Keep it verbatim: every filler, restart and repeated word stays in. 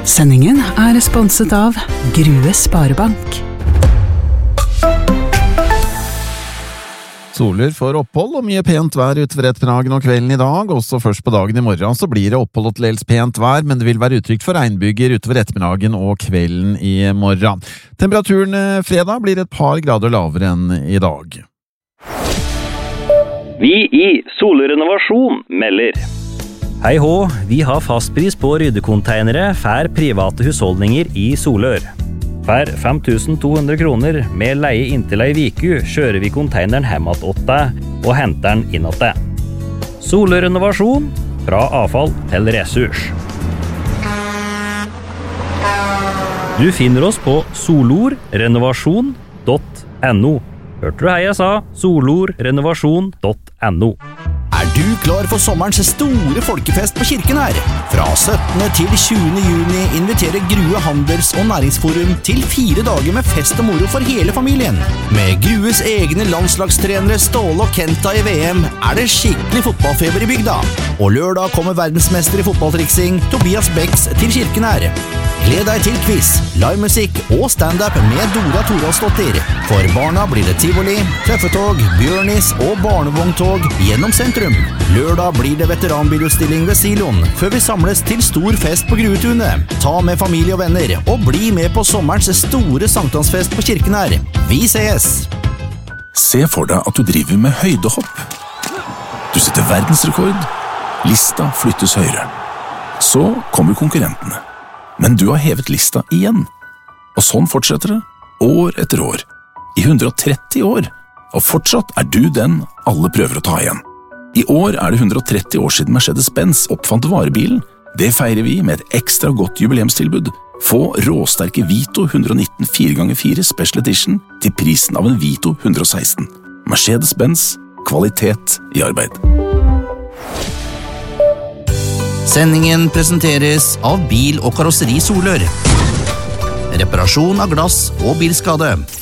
Sendingen er sponset av Grue Sparebank. Soler får opphold og mye pent vær utover ettermiddagen og kvelden i dag. Også først på dagen i morgen så blir det opphold og til dels pent vær, men det vil være utrygt for regnbyger utover ettermiddagen og kvelden i morgen. Temperaturen fredag blir et par grader lavere enn i dag. Vi i Solrenovasjon melder. Hei hå, vi har fastpris på ryddekonteinere for private husholdninger i Solør. For fem tusen to hundre kroner med leie inntil ei viku kjører vi konteineren hjem att åt deg og henter den inn åt deg. Solrenovasjon, fra avfall til ressurs. Du finner oss på solorrenovasjon punktum no. Hørte du hei jeg sa? solorrenovasjon punktum no. Er du klar for sommerens store folkefest på Kirken her? Fra syttende til tjuende juni inviterer Grue Handels- og Næringsforum til fire dager med fest og moro for hele familien. Med Grues egne landslagstrenere Ståle og Kenta i V M er det skikkelig fotballfeber i bygda. Og lørdag kommer verdensmester i fotballtriksing Tobias Becks til Kirken her. Gled deg til quiz, livemusikk og stand-up med Dora Toralsdottir. For barna blir det tivoli, tøffetog, bjørnis og barnevogntog gjennom sentrum. Lørdag blir det veteranbilutstilling ved Siloen, før vi samles til stor fest på Gruetunet. Ta med familie og venner, og bli med på sommerens store sankthansfest på Kirken her. Vi ses! Se for deg at du driver med høydehopp. Du setter verdensrekord. Lista flyttes høyere. Så kommer konkurrentene. Men du har hevet lista igjen. Og sånn fortsetter det, år etter år. I hundre og tretti år. Og fortsatt er du den alle prøver å ta igjen. I år er det hundre og tretti år siden Mercedes-Benz oppfant varebilen. Det feirer vi med et ekstra godt jubileumstilbud. Få råsterke Vito hundre og nitten fire ganger fire Special Edition til prisen av en Vito hundre og seksten. Mercedes-Benz, kvalitet i arbeid. Sendingen presenteres av Bil- og Karosseri Solør. Reparasjon av glass og bilskade